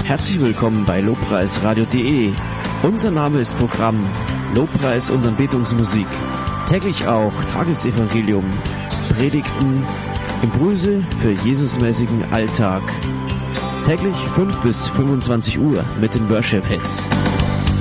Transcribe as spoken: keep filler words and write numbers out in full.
Herzlich willkommen bei lobpreisradio punkt de. Unser Name ist Programm Lobpreis und Anbetungsmusik. Täglich auch Tagesevangelium, Predigten, Impulse für Jesusmäßigen Alltag. Täglich fünf bis fünfundzwanzig Uhr mit den Worship Hits.